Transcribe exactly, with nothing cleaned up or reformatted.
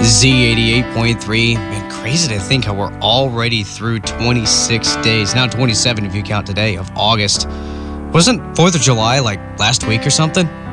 Z eighty-eight point three. Man, crazy to think how we're already through twenty-six days, now twenty-seven if you count today, of August. Wasn't fourth of July like last week or something?